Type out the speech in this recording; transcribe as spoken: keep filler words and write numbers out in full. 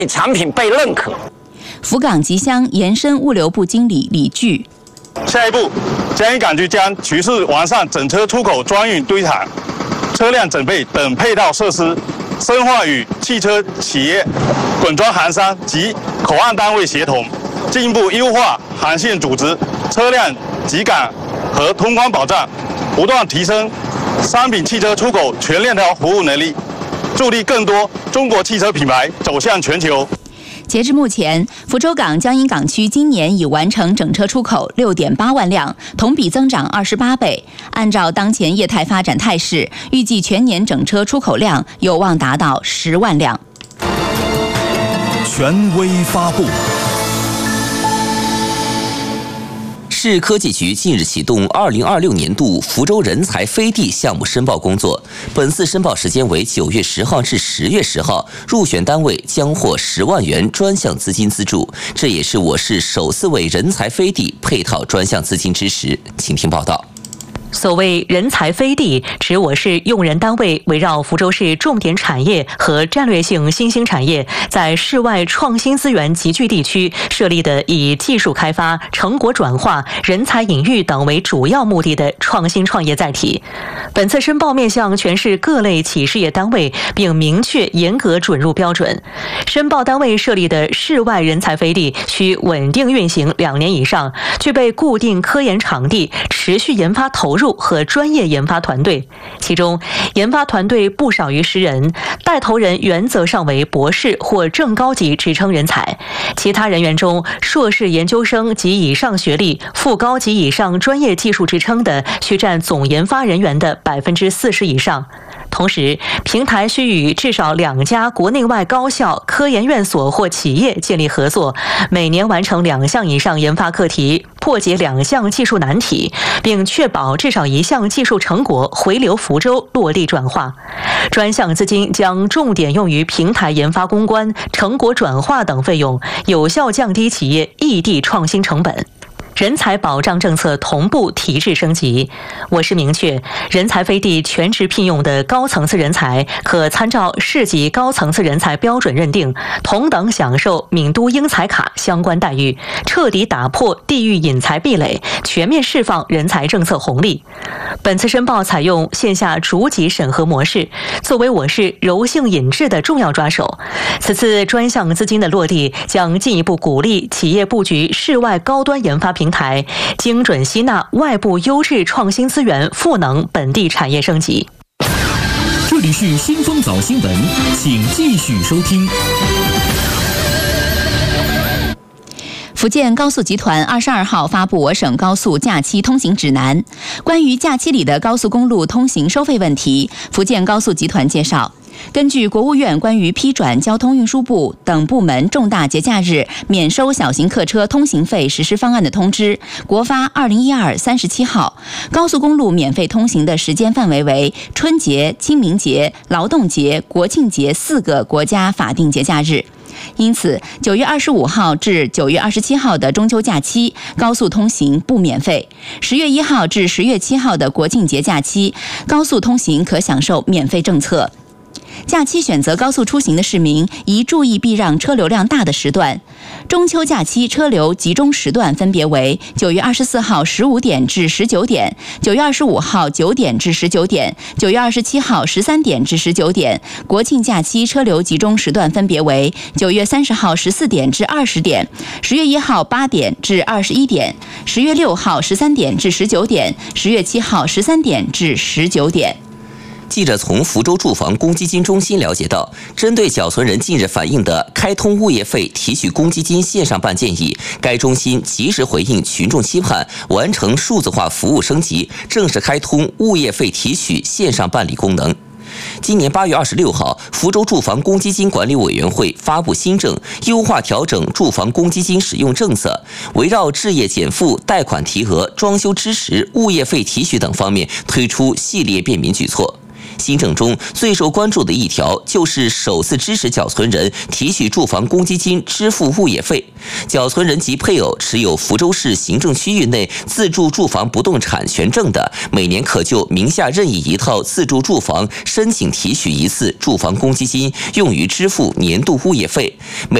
产品被认可。 福港吉乡延伸物流部经理李巨， 下一步，嘉义港区将趋势完善整车出口专运堆场、车辆整备等配套设施，深化与汽车企业、滚装行商及口岸单位协同，进一步优化航线组织、车辆集港和通关保障，不断提升商品汽车出口全链条服务能力，助力更多中国汽车品牌走向全球。 截至目前，福州港江阴港区今年已完成整车出口 六点八万辆，同比增长二十八倍。按照当前业态发展态势，预计全年整车出口量有望达到十万辆。 权威发布。 市科技局近日启动二零二六年度福州人才飞地项目申报工作，本次申报时间为九月十号至十月十号，入选单位将获十万元专项资金资助，这也是我市首次为人才飞地配套专项资金支持。请听报道。 所谓人才飞地，指我市用人单位围绕福州市重点产业和战略性新兴产业，在市外创新资源集聚地区设立的以技术开发、成果转化、人才引育等为主要目的的创新创业载体。本次申报面向全市各类企事业单位，并明确严格准入标准。申报单位设立的市外人才飞地需稳定运行两年以上，具备固定科研场地、持续研发投入和专业研发团队，其中研发团队不少于十人，带头人原则上为博士或正高级职称人才，其他人员中硕士研究生及以上学历、副高级以上专业技术职称的，需占总研发人员的百分之四十以上。同时，平台需与至少两家国内外高校、科研院所或企业建立合作，每年完成两项以上研发课题，破解两项技术难题，并确保至少一项技术成果回流福州落地转化。专项资金将重点用于平台研发攻关、成果转化等费用，有效降低企业异地创新成本。人才保障政策同步提质升级。我市明确，人才飞地全职聘用的高层次人才，可参照市级高层次人才标准认定，同等享受闽都英才卡相关待遇，彻底打破地域引才壁垒，全面释放人才政策红利。本次申报采用线下逐级审核模式，作为我市柔性引质的重要抓手。此次专项资金的落地，将进一步鼓励企业布局市外高端研发平台，精准吸纳外部优质创新资源，赋能本地产业升级。 这里是新风早新闻，请继续收听。 福建高速集团二十二号发布我省高速假期通行指南，关于假期里的高速公路通行收费问题，福建高速集团介绍，根据国务院关于批转交通运输部等部门重大节假日免收小型客车通行费实施方案的通知，国发二零一二三十七号，高速公路免费通行的时间范围为春节、清明节、劳动节、国庆节四个国家法定节假日。因此，九月二十五号至九月二十七号的中秋假期，高速通行不免费；十月一号至十月七号的国庆节假期，高速通行可享受免费政策。假期选择高速出行的市民宜注意避让车流量大的时段。中秋假期车流集中时段分别为九月二十四号十五点至十九点，九月二十五号九点至十九点，九月二十七号十三点至十九点。国庆假期车流集中时段分别为九月三十号十四点至二十点，十月一号八点至二十一点，十月六号十三点至十九点，十月七号十三点至十九点。 记者从福州住房公积金中心了解到，针对缴存人近日反映的开通物业费提取公积金线上办建议，该中心及时回应群众期盼，完成数字化服务升级，正式开通物业费提取线上办理功能。今年八月二十六号，福州住房公积金管理委员会发布新政，优化调整住房公积金使用政策，围绕置业减负、贷款提额、装修支持、物业费提取等方面推出系列便民举措。 新政中最受关注的一条就是首次支持缴存人提取住房公积金支付物业费。缴存人及配偶持有福州市行政区域内自住住房不动产权证的，每年可就名下任意一套自住住房申请提取一次住房公积金，用于支付年度物业费。每